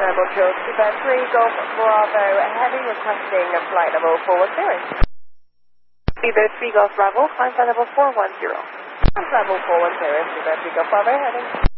Level Joe, Super 3 Golf Bravo, heavy requesting a flight level 410. Super 3 Golf Bravo, climb flight level 410. Climb level 410, Super 3 Golf Bravo, heading.